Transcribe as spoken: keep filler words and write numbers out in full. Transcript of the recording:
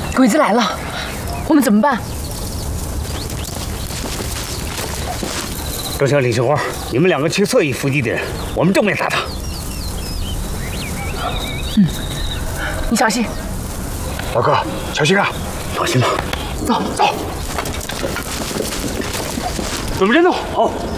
鬼子来了，我们怎么办？ 周强、李杏花，你们两个去侧翼伏击敌人，我们正面打他。 嗯，你小心。 老哥，小心啊！ 放心吧。 走走。 准备战斗，好。